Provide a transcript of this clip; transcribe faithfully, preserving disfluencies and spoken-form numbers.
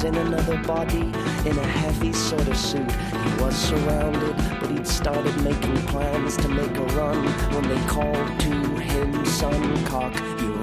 in another body, in a heavy sort of suit. He was surrounded, but he'd started making plans to make a run when they called to him, son, cock your